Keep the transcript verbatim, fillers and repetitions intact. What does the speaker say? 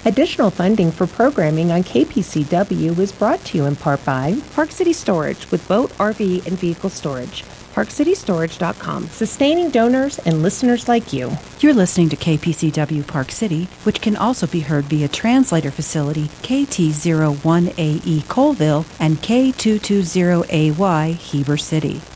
Additional funding for programming on K P C W is brought to you in part by Park City Storage with boat, R V, and vehicle storage. park city storage dot com, sustaining donors and listeners like you. You're listening to K P C W Park City, which can also be heard via translator facility K T zero one A E Colville and K two two zero A Y Heber City.